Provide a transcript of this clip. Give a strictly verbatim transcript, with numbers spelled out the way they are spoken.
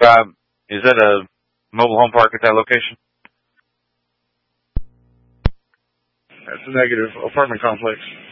Um, is that a mobile home park at that location? That's a negative. Apartment complex.